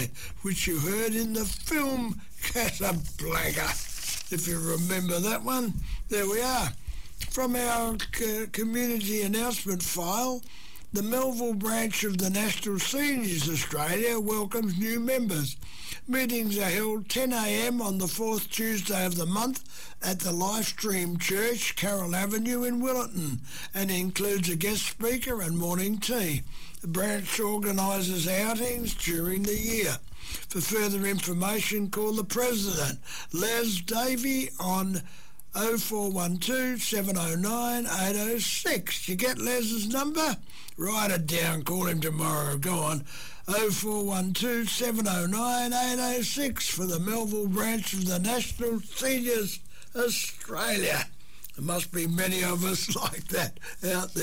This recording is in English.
Sunday, which you heard in the film Casablanca. If you remember that one, there we are. From our community announcement file, the Melville branch of the National Seniors Australia welcomes new members. Meetings are held 10 a.m. on the fourth Tuesday of the month at the Lifestream Church, Carroll Avenue in Willetton, and includes a guest speaker and morning tea. The branch organises outings during the year. For further information, call the President, Les Davey, on 0412 709 806. You get Les's number? Write it down, call him tomorrow. Go on. 0412 709 806 for the Melville branch of the National Seniors Australia. There must be many of us like that out there.